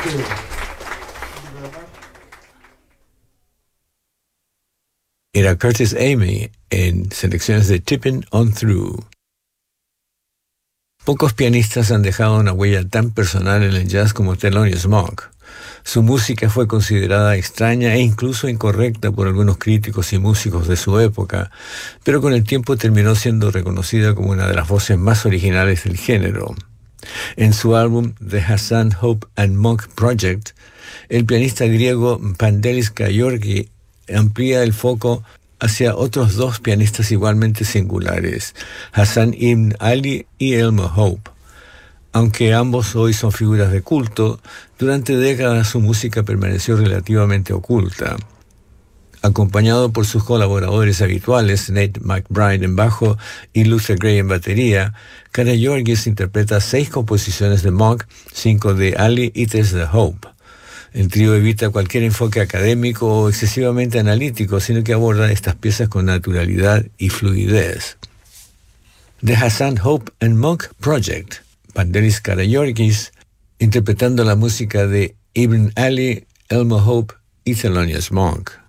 Era Curtis Amy en selecciones de Tippin' On Through. Pocos pianistas han dejado una huella tan personal en el jazz como Thelonious Monk. Su música fue considerada extraña e incluso incorrecta por algunos críticos y músicos de su época, pero con el tiempo terminó siendo reconocida como una de las voces más originales del género. En su álbum The Hassan, Hope and Monk Project, el pianista griego Pandelis Kayorgi amplía el foco hacia otros dos pianistas igualmente singulares, Hassan ibn Ali y Elmo Hope. Aunque ambos hoy son figuras de culto, durante décadas su música permaneció relativamente oculta. Acompañado por sus colaboradores habituales, Nate McBride en bajo y Luther Gray en batería, Karagiorgis interpreta 6 composiciones de Monk, 5 de Ali y 3 de Hope. El trío evita cualquier enfoque académico o excesivamente analítico, sino que aborda estas piezas con naturalidad y fluidez. The Hassan, Hope and Monk Project, Pandelis Karagiorgis, interpretando la música de Ibn Ali, Elmo Hope y Thelonious Monk.